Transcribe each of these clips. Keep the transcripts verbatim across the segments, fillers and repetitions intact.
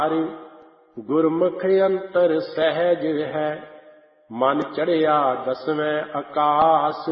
ਗੁਰਮੁਖ ਅੰਤਰ ਸਹਿਜ ਹੈ, ਮਨ ਚੜਿਆ ਦਸਵੇਂ ਆਕਾਸ।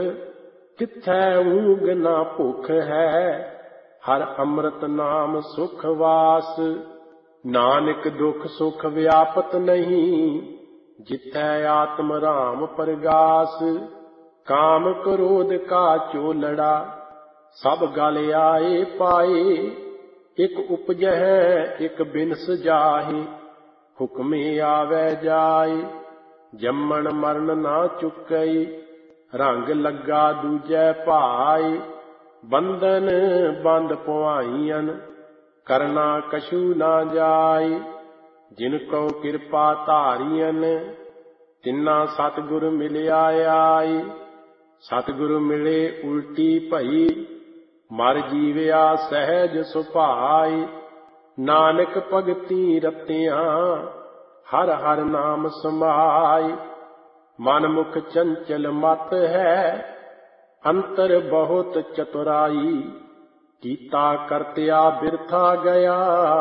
ਕਿੱਥੈ ਊਂਘ ਨਾ ਭੁੱਖ ਹੈ, ਹਰ ਅੰਮ੍ਰਿਤ ਨਾਮ ਸੁਖ ਵਾਸ। ਨਾਨਕ ਦੁਖ ਸੁਖ ਵਿਆਪਤ ਨਹੀਂ, ਜਿੱਥੈ ਆਤਮ ਰਾਮ ਪਰਗਾਸ। ਕਾਮ ਕ੍ਰੋਧ ਕਾ ਚੋਲੜਾ, ਸਭ ਗਲ ਆਏ ਪਾਏ। ਇਕ ਉਪਜਹਿ ਇਕ ਬਿਨਸ ਜਾਹੀ, ਹੁਕਮੇ ਆਵੈ ਜਾਏ। ਜੰਮਣ ਮਰਨ ਨਾ ਚੁੱਕਈ, ਰੰਗ ਲੱਗਾ ਦੂਜੈ ਭਾਏ। ਬੰਧਨ ਬੰਧ ਪੁਆਈਆਂ, ਕਰਨਾ ਕਛੂ ਨਾ ਜਾਏ। ਜਿਨ ਕਉ ਕਿਰਪਾ ਧਾਰੀਆਂ, ਤਿੰਨਾ ਸਤਿਗੁਰ ਮਿਲਿਆ ਆਈ। ਸਤਿਗੁਰ ਮਿਲੇ ਉਲਟੀ ਭਈ, ਮਰ ਜੀਵਿਆ ਸਹਿਜ ਸੁਭਾਈ। ਨਾਨਕ ਭਗਤੀ ਰਤਿਆਂ, ਹਰ ਹਰ ਨਾਮ ਸਮਾਈ। ਮਨ ਮੁਖ ਚੰਚਲ ਮਤ ਹੈ, ਅੰਤਰ ਬਹੁਤ ਚਤੁਰਾਈ। ਕੀਤਾ ਕਰਤਿਆ ਬਿਰਥਾ ਗਿਆ,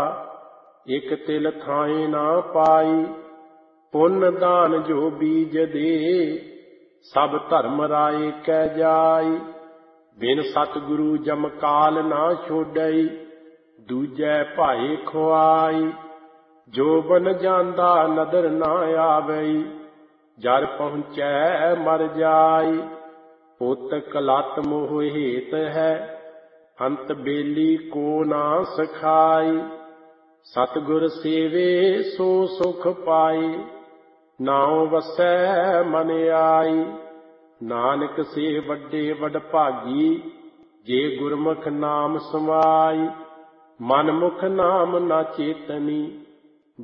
ਇਕ ਤਿਲ ਥਾਏ ਨਾ ਪਾਈ। ਪੁੰਨ ਦਾਨ ਜੋ ਬੀਜ ਦੇ, ਸਭ ਧਰਮ ਰਾਏ ਕੈ ਜਾਈ। ਬਿਨ ਸਤਿਗੁਰੂ ਜਮ ਕਾਲ ਨਾ ਛੋਡਈ, ਦੂਜੈ ਭਾਏ ਖੁਆਈ। ਜੋ ਬਨ ਜਾਂਦਾ ਨਦਰ ਨਾ ਆਵਈ, ਜਰ ਪਹੁੰਚੈ ਮਰ ਜਾਈ। ਪੁੱਤ ਕਲਤ ਮੋਹ ਹੇਤ ਹੈ, ਅੰਤ ਬੇਲੀ ਕੋ ਨਾ ਸਖਾਈ। ਸਤਿਗੁਰ ਸੇਵੇ ਸੋ ਸੁਖ ਪਾਈ, ਨਾਉ ਵਸੈ ਮਨ ਆਈ। ਨਾਨਕ ਸੇ ਵੱਡੇ ਵਡਭਾਗੀ, ਜੇ ਗੁਰਮੁਖ ਨਾਮ ਸਮਾਈ। ਮਨ ਮੁਖ ਨਾਮ ਨਾ ਚੇਤਨੀ,